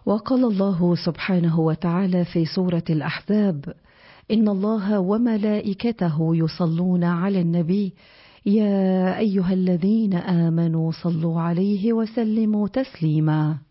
وقال الله سبحانه وتعالى في سورة الأحزاب: إن الله وملائكته يصلون على النبي يا أيها الذين آمنوا صلوا عليه وسلموا تسليما.